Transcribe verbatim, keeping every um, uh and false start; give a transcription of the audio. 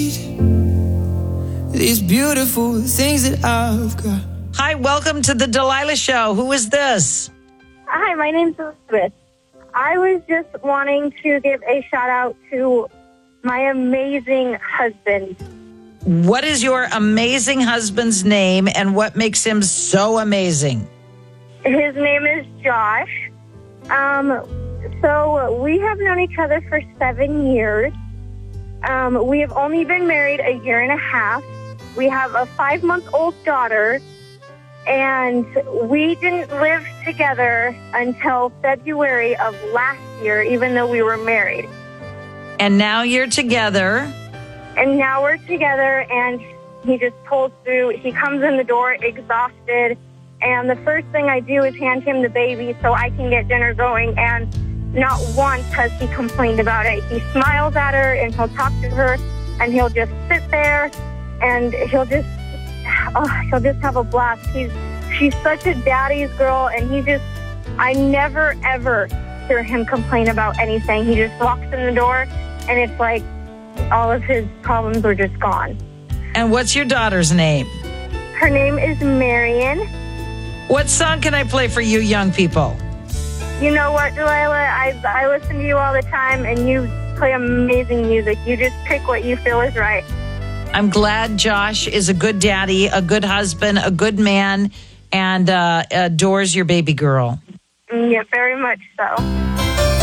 need these beautiful things that I've got. Hi, welcome to the Delilah Show. Who is this? Hi, my name's Elizabeth. I was just wanting to give a shout out to my amazing husband. What is your amazing husband's name and what makes him so amazing? His name is Josh. Um, so we have known each other for seven years. Um, we have only been married a year and a half. We have a five-month-old daughter, and we didn't live together until February of last year, even though we were married. And now you're together. And now we're together, and he just pulls through. He comes in the door exhausted, and the first thing I do is hand him the baby so I can get dinner going, and not once has he complained about it. He smiles at her, and he'll talk to her, and he'll just sit there, and he'll just, oh, he'll just have a blast. He's, she's such a daddy's girl, and he just, I never, ever hear him complain about anything. He just walks in the door, and it's like all of his problems are just gone. And what's your daughter's name? Her name is Marion. What song can I play for you young people? You know what, Delilah? I, I listen to you all the time, and you play amazing music. You just pick what you feel is right. I'm glad Josh is a good daddy, a good husband, a good man, and uh, adores your baby girl. Yeah, very much so.